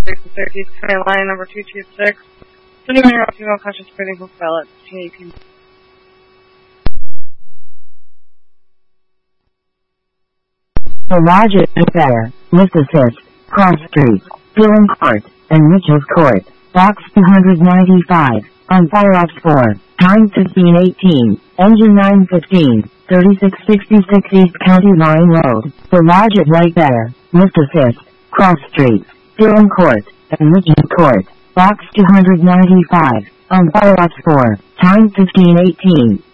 66 East County Line number 226. Sending me out female conscious breathing for pilot 1618. The Lodge at Better, Lift Assist, Cross Street, Dillon Court, and Mitchell's Court, Box 295, on Fire Ops 4, time 1518, engine 915, 3666 East County Line Road. The Lodge at Right Better, Lift Assist, Cross Street, Dillon Court, and Mitchell's Court, Box 295, on Fire Ops 4, time 1518.